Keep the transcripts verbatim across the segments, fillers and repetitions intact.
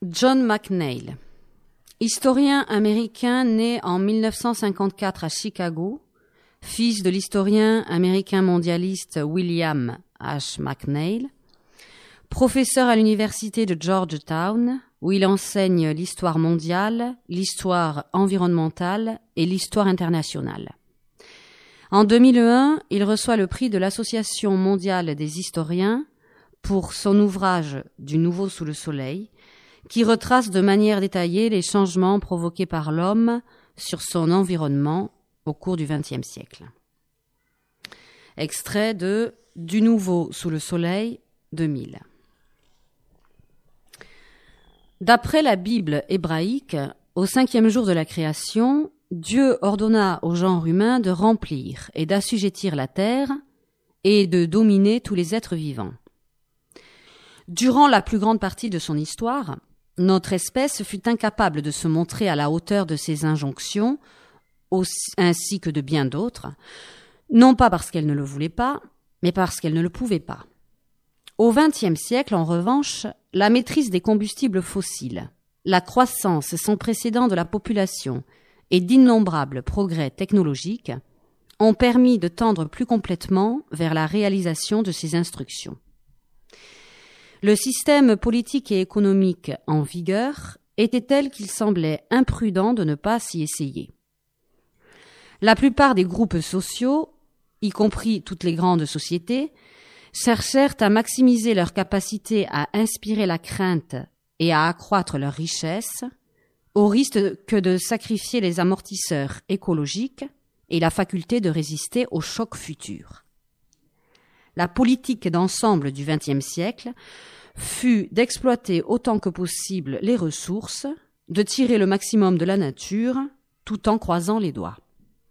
John McNeill, historien américain né en mille neuf cent cinquante-quatre à Chicago, fils de l'historien américain mondialiste William H. McNeill, professeur à l'université de Georgetown, où il enseigne l'histoire mondiale, l'histoire environnementale et l'histoire internationale. En deux mille un, il reçoit le prix de l'Association mondiale des historiens pour son ouvrage « Du nouveau sous le soleil », qui retrace de manière détaillée les changements provoqués par l'homme sur son environnement au cours du vingtième siècle. Extrait de « Du nouveau sous le soleil » deux mille. D'après la Bible hébraïque, au cinquième jour de la création, Dieu ordonna au genre humain de remplir et d'assujettir la terre et de dominer tous les êtres vivants. Durant la plus grande partie de son histoire, notre espèce fut incapable de se montrer à la hauteur de ces injonctions, aussi, ainsi que de bien d'autres, non pas parce qu'elle ne le voulait pas, mais parce qu'elle ne le pouvait pas. Au vingtième siècle, en revanche, la maîtrise des combustibles fossiles, la croissance sans précédent de la population et d'innombrables progrès technologiques ont permis de tendre plus complètement vers la réalisation de ces instructions. Le système politique et économique en vigueur était tel qu'il semblait imprudent de ne pas s'y essayer. La plupart des groupes sociaux, y compris toutes les grandes sociétés, cherchèrent à maximiser leur capacité à inspirer la crainte et à accroître leur richesse, au risque que de sacrifier les amortisseurs écologiques et la faculté de résister aux chocs futurs. La politique d'ensemble du vingtième siècle fut d'exploiter autant que possible les ressources, de tirer le maximum de la nature, tout en croisant les doigts.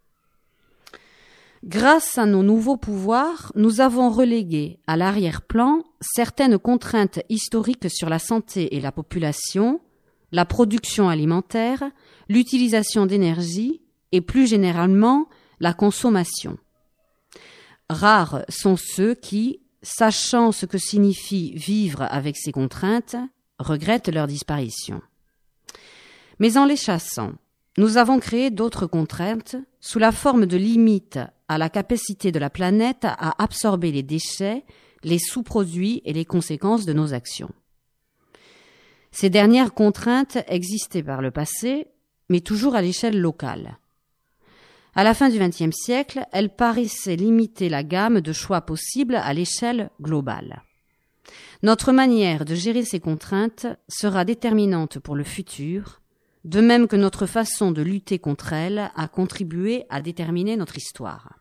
Grâce à nos nouveaux pouvoirs, nous avons relégué à l'arrière-plan certaines contraintes historiques sur la santé et la population, la production alimentaire, l'utilisation d'énergie et plus généralement la consommation. Rares sont ceux qui, sachant ce que signifie vivre avec ces contraintes, regrettent leur disparition. Mais en les chassant, nous avons créé d'autres contraintes sous la forme de limites à la capacité de la planète à absorber les déchets, les sous-produits et les conséquences de nos actions. Ces dernières contraintes existaient par le passé, mais toujours à l'échelle locale. À la fin du vingtième siècle, elles paraissaient limiter la gamme de choix possibles à l'échelle globale. Notre manière de gérer ces contraintes sera déterminante pour le futur, de même que notre façon de lutter contre elles a contribué à déterminer notre histoire.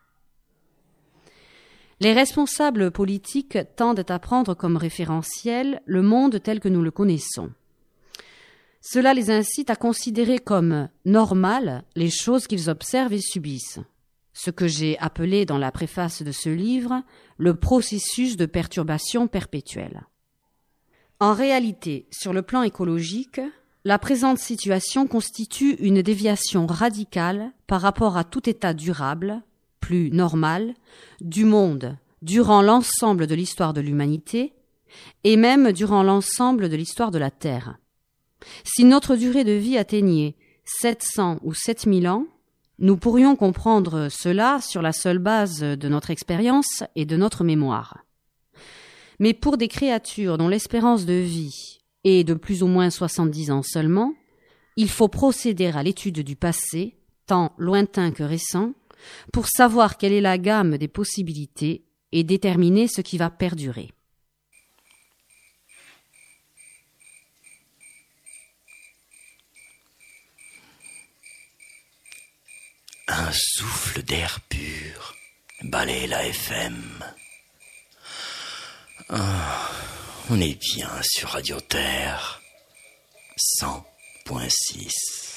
Les responsables politiques tendent à prendre comme référentiel le monde tel que nous le connaissons. Cela les incite à considérer comme normales les choses qu'ils observent et subissent, ce que j'ai appelé dans la préface de ce livre le processus de perturbation perpétuelle. En réalité, sur le plan écologique, la présente situation constitue une déviation radicale par rapport à tout état durable, plus normal, du monde durant l'ensemble de l'histoire de l'humanité et même durant l'ensemble de l'histoire de la Terre. Si notre durée de vie atteignait sept cents ou sept mille ans, nous pourrions comprendre cela sur la seule base de notre expérience et de notre mémoire. Mais pour des créatures dont l'espérance de vie est de plus ou moins soixante-dix ans seulement, il faut procéder à l'étude du passé, tant lointain que récent, pour savoir quelle est la gamme des possibilités et déterminer ce qui va perdurer. Un souffle d'air pur balaye la F M. Oh, on est bien sur Radio Terre cent point six.